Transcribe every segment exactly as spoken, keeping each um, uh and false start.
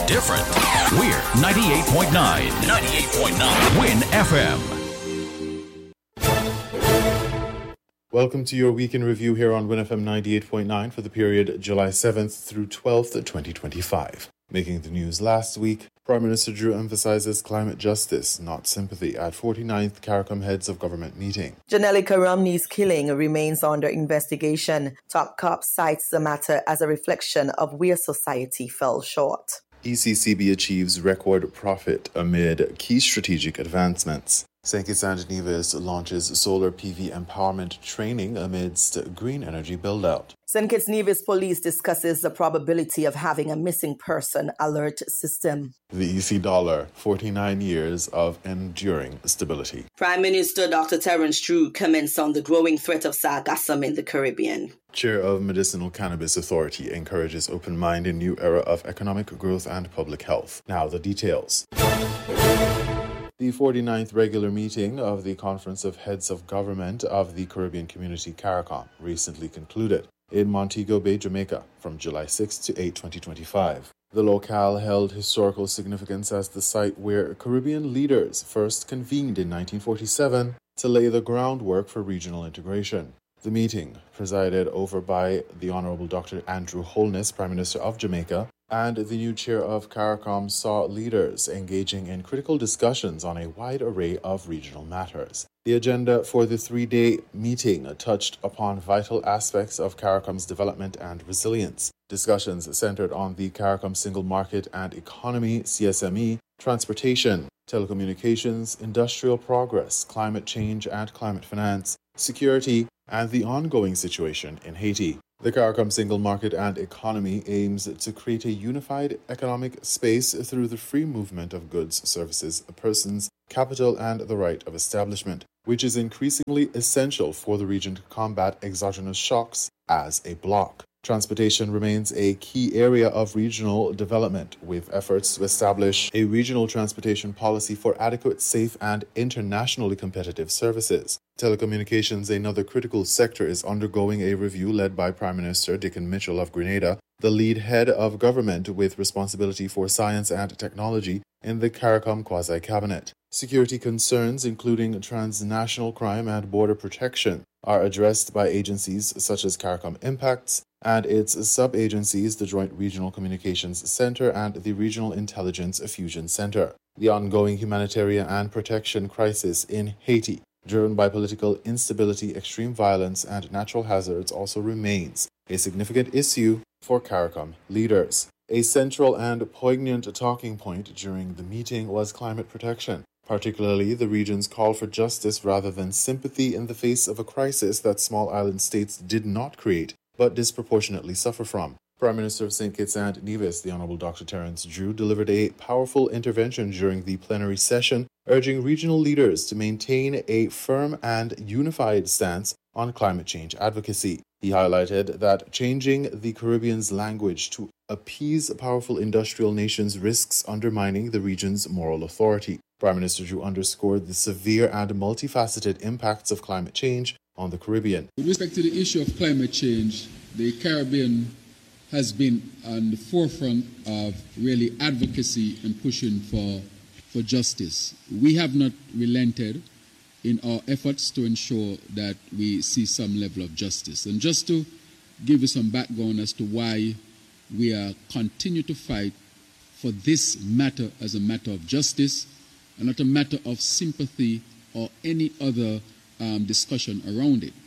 different. We're ninety-eight point nine. ninety-eight point nine. Win F M. Welcome to your week in review here on Win F M ninety-eight point nine for the period July seventh through twelfth, twenty twenty-five. Making the news last week, Prime Minister Drew emphasizes climate justice, not sympathy, at forty-ninth CARICOM Heads of Government meeting. Janelle Romney's killing remains under investigation. Top cop cites the matter as a reflection of where society fell short. E C C B achieves record profit amid key strategic advancements. Saint Kitts and Nevis launches solar P V empowerment training amidst green energy build-out. Saint Kitts Nevis Police discusses the probability of having a missing person alert system. The E C dollar, forty-nine years of enduring stability. Prime Minister Doctor Terence Drew comments on the growing threat of sargassum in the Caribbean. Chair of Medicinal Cannabis Authority encourages open mind in new era of economic growth and public health. Now the details. The forty-ninth regular meeting of the Conference of Heads of Government of the Caribbean Community CARICOM recently concluded in Montego Bay, Jamaica, from July sixth to eighth, twenty twenty-five. The locale held historical significance as the site where Caribbean leaders first convened in nineteen forty-seven to lay the groundwork for regional integration. The meeting, presided over by the Honorable Doctor Andrew Holness, Prime Minister of Jamaica, and the new chair of CARICOM, saw leaders engaging in critical discussions on a wide array of regional matters. The agenda for the three-day meeting touched upon vital aspects of CARICOM's development and resilience. Discussions centered on the CARICOM Single Market and Economy, C S M E, transportation, telecommunications, industrial progress, climate change and climate finance, security, and the ongoing situation in Haiti. The CARICOM Single Market and Economy aims to create a unified economic space through the free movement of goods, services, persons, capital, and the right of establishment, which is increasingly essential for the region to combat exogenous shocks as a bloc. Transportation remains a key area of regional development, with efforts to establish a regional transportation policy for adequate, safe, and internationally competitive services. Telecommunications, another critical sector, is undergoing a review led by Prime Minister Dickon Mitchell of Grenada, the lead head of government with responsibility for science and technology in the CARICOM quasi-cabinet. Security concerns, including transnational crime and border protection, are addressed by agencies such as CARICOM Impacts and its sub-agencies, the Joint Regional Communications Center and the Regional Intelligence Fusion Center. The ongoing humanitarian and protection crisis in Haiti, driven by political instability, extreme violence, and natural hazards, also remains a significant issue for CARICOM leaders. A central and poignant talking point during the meeting was climate protection, particularly the region's call for justice rather than sympathy in the face of a crisis that small island states did not create, but disproportionately suffer from. Prime Minister of Saint Kitts and Nevis, the Honorable Doctor Terence Drew, delivered a powerful intervention during the plenary session, urging regional leaders to maintain a firm and unified stance on climate change advocacy. He highlighted that changing the Caribbean's language to appease powerful industrial nations risks undermining the region's moral authority. Prime Minister Drew underscored the severe and multifaceted impacts of climate change on the Caribbean. With respect to the issue of climate change, the Caribbean has been on the forefront of really advocacy and pushing for, for justice. We have not relented in our efforts to ensure that we see some level of justice. And just to give you some background as to why we are continue to fight for this matter as a matter of justice and not a matter of sympathy or any other um, discussion around it.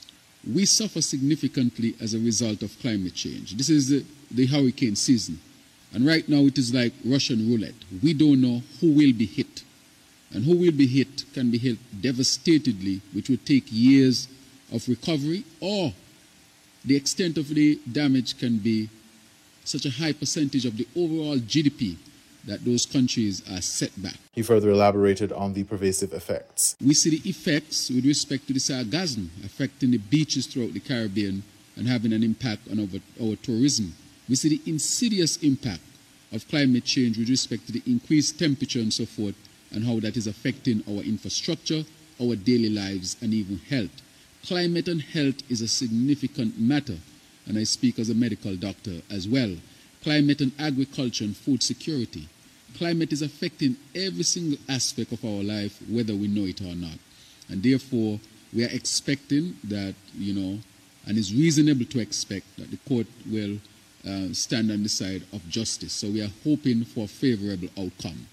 We suffer significantly as a result of climate change. This is the, the hurricane season. And right now it is like Russian roulette. We don't know who will be hit. And who will be hit can be hit devastatedly, which would take years of recovery, or the extent of the damage can be such a high percentage of the overall G D P that those countries are set back. He further elaborated on the pervasive effects. We see the effects with respect to the sargassum affecting the beaches throughout the Caribbean and having an impact on our, our tourism. We see the insidious impact of climate change with respect to the increased temperature and so forth, and how that is affecting our infrastructure, our daily lives, and even health. Climate and health is a significant matter, and I speak as a medical doctor as well. climate and agriculture and food security. Climate is affecting every single aspect of our life, whether we know it or not. And therefore, we are expecting that, you know, and it's reasonable to expect that the court will uh, stand on the side of justice. So we are hoping for a favorable outcome.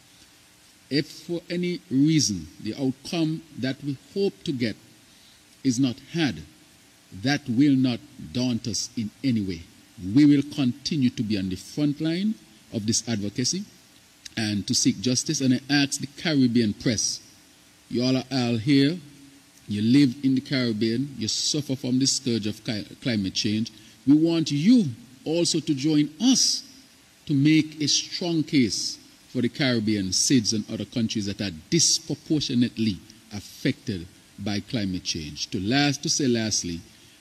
If for any reason the outcome that we hope to get is not had, that will not daunt us in any way. We will continue to be on the front line of this advocacy and to seek justice. And I ask the Caribbean press, you all are all here, you live in the Caribbean, you suffer from the scourge of climate change. We want you also to join us to make a strong case for the Caribbean, S I D S and other countries that are disproportionately affected by climate change. To last, to say lastly,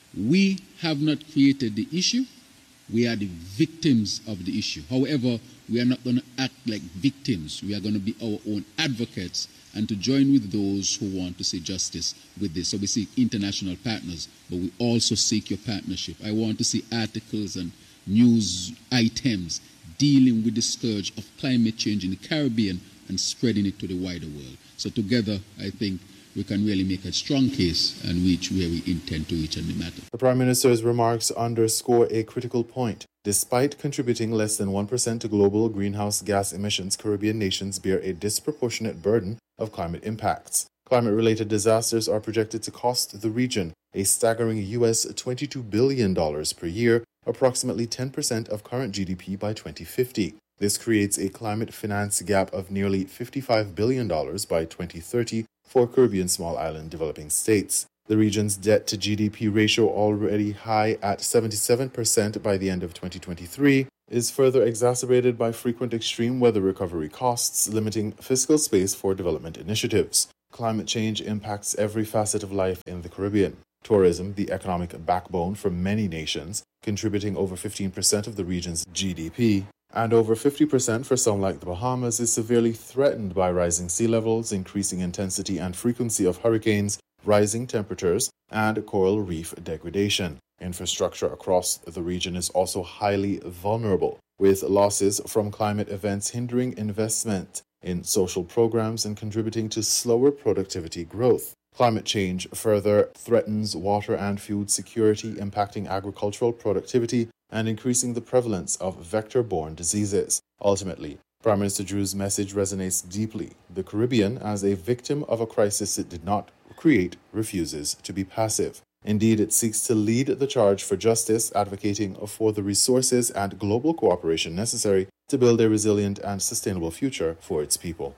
we have not created the issue, we are the victims of the issue. However, we are not going to act like victims. We are going to be our own advocates and to join with those who want to see justice with this. So we seek international partners, but we also seek your partnership. I want to see articles and news items dealing with the scourge of climate change in the Caribbean and spreading it to the wider world. So together, I think we can really make a strong case and reach where we intend to reach on the matter. The Prime Minister's remarks underscore a critical point. Despite contributing less than one percent to global greenhouse gas emissions, Caribbean nations bear a disproportionate burden of climate impacts. Climate-related disasters are projected to cost the region a staggering U S twenty-two billion dollars per year, approximately ten percent of current G D P by twenty fifty. This creates a climate finance gap of nearly fifty-five billion dollars by twenty thirty for Caribbean small island developing states. The region's debt-to-G D P ratio, already high at seventy-seven percent by the end of twenty twenty-three, is further exacerbated by frequent extreme weather recovery costs, limiting fiscal space for development initiatives. Climate change impacts every facet of life in the Caribbean. Tourism, the economic backbone for many nations, contributing over fifteen percent of the region's G D P, and over fifty percent for some like the Bahamas, is severely threatened by rising sea levels, increasing intensity and frequency of hurricanes, rising temperatures, and coral reef degradation. Infrastructure across the region is also highly vulnerable, with losses from climate events hindering investment in social programs and contributing to slower productivity growth. Climate change further threatens water and food security, impacting agricultural productivity and increasing the prevalence of vector-borne diseases. Ultimately, Prime Minister Drew's message resonates deeply. The Caribbean, as a victim of a crisis it did not create, refuses to be passive. Indeed, it seeks to lead the charge for justice, advocating for the resources and global cooperation necessary to build a resilient and sustainable future for its people.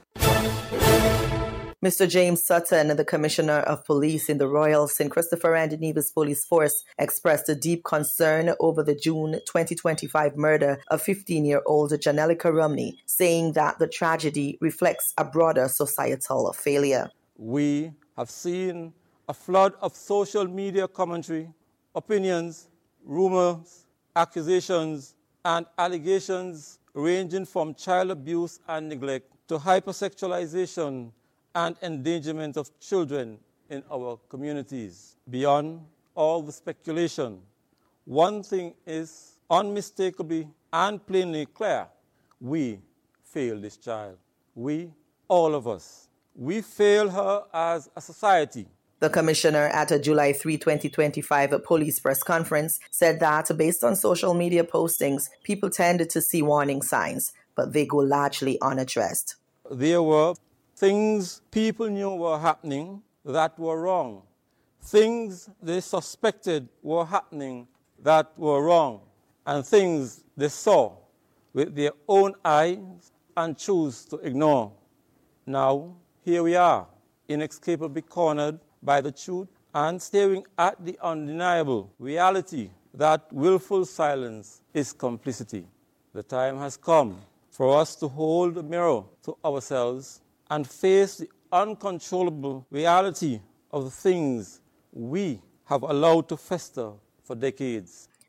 Mister James Sutton, the Commissioner of Police in the Royal Saint Christopher and Nevis Police Force, expressed a deep concern over the June twenty twenty-five murder of fifteen-year-old Janelica Rumney, saying that the tragedy reflects a broader societal failure. We have seen a flood of social media commentary, opinions, rumors, accusations, and allegations ranging from child abuse and neglect to hypersexualization and endangerment of children in our communities. Beyond all the speculation, one thing is unmistakably and plainly clear: we failed this child. We, all of us, we failed her as a society. The commissioner at a July third, twenty twenty-five police press conference said that based on social media postings, people tended to see warning signs, but they go largely unaddressed. There were things people knew were happening that were wrong. Things they suspected were happening that were wrong. And things they saw with their own eyes and chose to ignore. Now, here we are, inextricably cornered by the truth and staring at the undeniable reality that willful silence is complicity. The time has come for us to hold the mirror to ourselves and face the uncontrollable reality of the things we have allowed to fester for decades.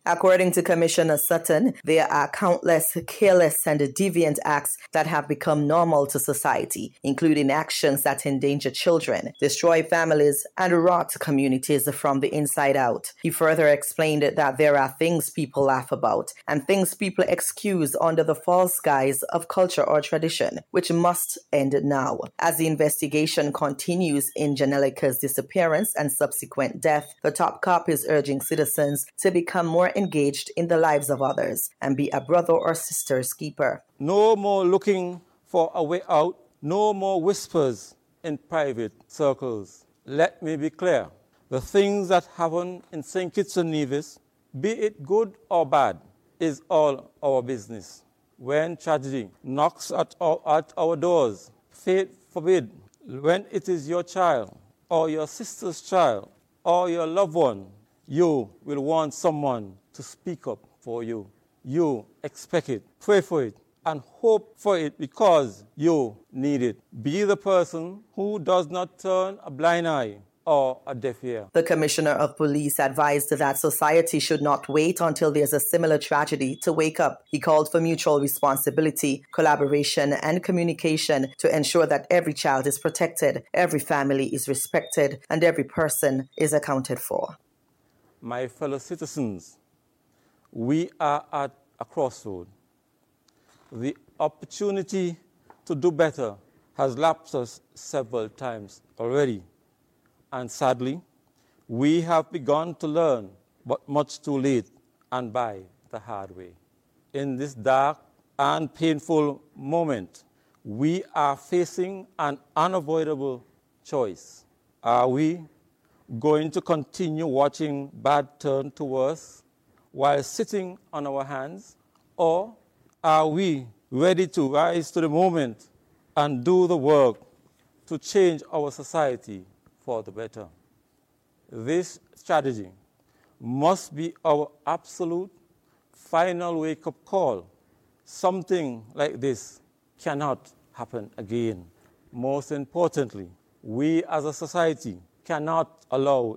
According to Commissioner Sutton, there are countless careless and deviant acts that have become normal to society, including actions that endanger children, destroy families, and rot communities from the inside out. He further explained that there are things people laugh about and things people excuse under the false guise of culture or tradition, which must end now. As the investigation continues in Janelica's disappearance and subsequent death, the top cop is urging citizens to become more engaged in the lives of others and be a brother or sister's keeper. No more looking for a way out, no more whispers in private circles. Let me be clear. The things that happen in Saint Kitts and Nevis, be it good or bad, is all our business. When tragedy knocks at our, at our doors, fate forbid, when it is your child or your sister's child or your loved one, you will want someone to speak up for you. You expect it, pray for it, and hope for it because you need it. Be the person who does not turn a blind eye or a deaf ear. The Commissioner of Police advised that society should not wait until there's a similar tragedy to wake up. He called for mutual responsibility, collaboration, and communication to ensure that every child is protected, every family is respected, and every person is accounted for. My fellow citizens, we are at a crossroad. The opportunity to do better has lapsed us several times already. And sadly, we have begun to learn, but much too late and by the hard way. In this dark and painful moment, we are facing an unavoidable choice. Are we going to continue watching bad turn to worse while sitting on our hands? Or are we ready to rise to the moment and do the work to change our society for the better? This strategy must be our absolute final wake-up call. Something like this cannot happen again. Most importantly, we as a society cannot allow